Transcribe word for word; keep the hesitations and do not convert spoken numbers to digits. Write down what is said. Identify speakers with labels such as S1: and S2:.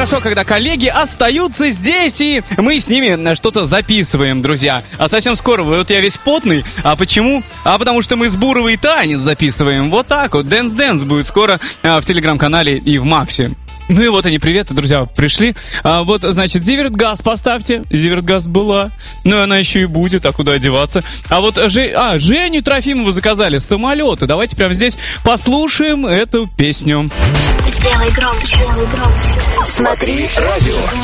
S1: хорошо, когда коллеги остаются здесь, и мы с ними что-то записываем, друзья. А совсем скоро, вот я весь потный. А почему? А потому что мы с Буровой танец записываем. Вот так вот. Dance Dance будет скоро в телеграм-канале и в Максе. Ну и вот они, привет, друзья, пришли. а, Вот, значит, Зиверт-Газ поставьте. Зиверт-Газ была. Ну и она еще и будет, а куда одеваться? А вот Же... а, Женю Трофимову заказали, самолеты. Давайте прямо здесь послушаем эту песню.
S2: Сделай громче, сделай громче. Смотри радио.